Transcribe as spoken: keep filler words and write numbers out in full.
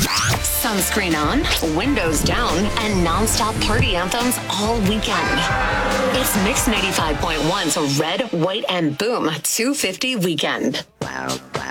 Sunscreen on, windows down, and nonstop party anthems all weekend. It's Mix ninety-five point one's Red, White, and Boom two fifty Weekend. Wow, wow.